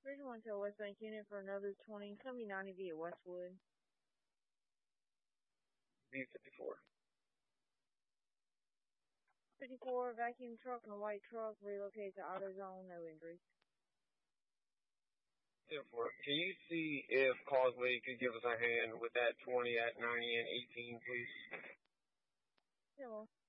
Bridge 1 to West Bank unit for another 20. Coming 90 via Westwood. B54. 54, vacuum truck and a white truck relocated to AutoZone, no injuries. 10-4. Can you see if Causeway could give us a hand with that 20 at 90 and 18, please? Yeah, well.